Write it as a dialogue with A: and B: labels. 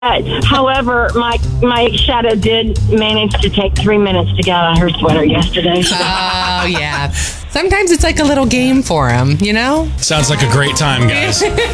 A: However, my shadow did manage to take 3 minutes to get out of her sweater yesterday.
B: Oh, yeah. Sometimes it's like a little game for him, you know?
C: Sounds like a great time, guys.